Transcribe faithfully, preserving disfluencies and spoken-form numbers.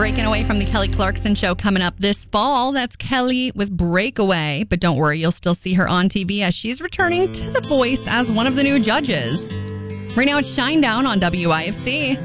breaking away from the Kelly Clarkson show coming up this fall. That's Kelly with Breakaway. But don't worry, you'll still see her on T V as she's returning to The Voice as one of the new judges. Right now, it's Shinedown on W I F C.